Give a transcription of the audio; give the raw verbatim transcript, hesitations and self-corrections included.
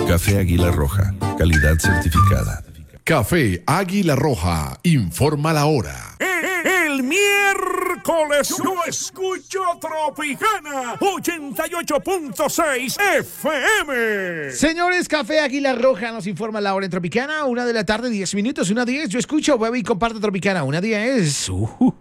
Café Águila Roja, calidad certificada. Café Águila Roja, informa la hora. El miércoles yo escucho Tropicana ochenta y ocho punto seis F M. Señores, Café Águila Roja nos informa la hora en Tropicana. Una de la tarde, diez minutos, una diez. Yo escucho, bebé y comparto Tropicana. Una diez. Uh, uh,